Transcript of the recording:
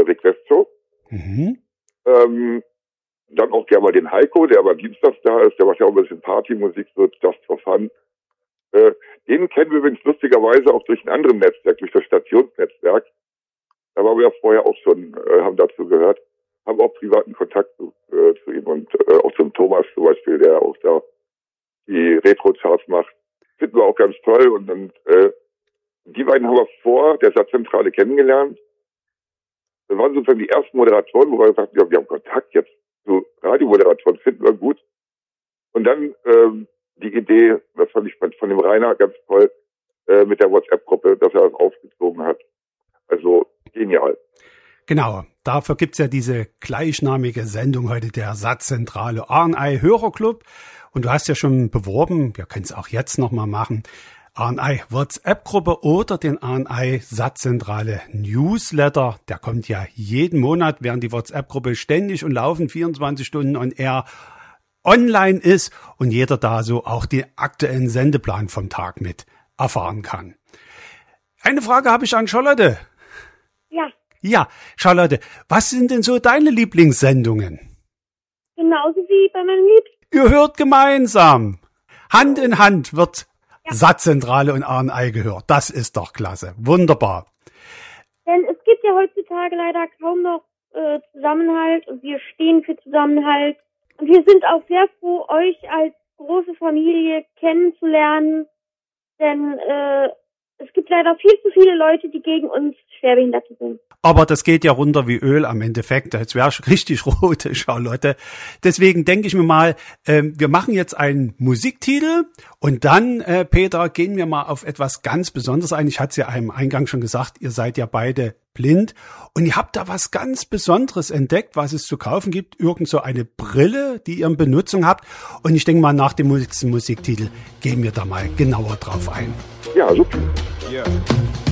Rick West Show. Dann auch gerne mal den Heiko, der aber dienstags da ist, der macht ja auch ein bisschen Partymusik, so Just for Fun. Den kennen wir übrigens lustigerweise auch durch ein anderes Netzwerk, durch das Stationsnetzwerk. Da waren wir ja vorher auch schon, haben dazu gehört, haben auch privaten Kontakt zu ihm und auch zum Thomas zum Beispiel, der auch da die Retro-Charts macht. Finden wir auch ganz toll und die beiden haben wir vor der Satzzentrale kennengelernt. Das waren sozusagen die ersten Moderatoren, wo wir gesagt haben, wir haben Kontakt jetzt zu Radiomoderatoren, finden wir gut. Und dann die Idee, das fand ich von dem Rainer ganz toll, mit der WhatsApp-Gruppe, dass er das aufgezogen hat. Also genial. Genau, dafür gibt's ja diese gleichnamige Sendung heute, der Satzzentrale ARNI Hörerclub. Und du hast ja schon beworben, wir können es auch jetzt nochmal machen, ARNI WhatsApp-Gruppe oder den ARNI Satzzentrale Newsletter. Der kommt ja jeden Monat, während die WhatsApp-Gruppe ständig und laufend 24 Stunden on air online ist und jeder da so auch den aktuellen Sendeplan vom Tag mit erfahren kann. Eine Frage habe ich an Charlotte. Ja, Charlotte, was sind denn so deine Lieblingssendungen? Genauso wie bei meinem Liebsten. Ihr hört gemeinsam. Hand in Hand wird Satzzentrale und ARNI gehört. Das ist doch klasse. Wunderbar. Denn es gibt ja heutzutage leider kaum noch Zusammenhalt und wir stehen für Zusammenhalt. Und wir sind auch sehr froh, euch als große Familie kennenzulernen, denn es gibt leider viel zu viele Leute, die gegen uns Schwerbehinderte sind. Aber das geht ja runter wie Öl am Endeffekt. Jetzt wäre ich richtig rot, Charlotte. Deswegen denke ich mir mal, wir machen jetzt einen Musiktitel und dann, Peter, gehen wir mal auf etwas ganz Besonderes ein. Ich hatte es ja im Eingang schon gesagt, ihr seid ja beide blind und ihr habt da was ganz Besonderes entdeckt, was es zu kaufen gibt. Irgend so eine Brille, die ihr in Benutzung habt. Und ich denke mal, nach dem nächsten Musiktitel gehen wir da mal genauer drauf ein. Ja, super. Yeah.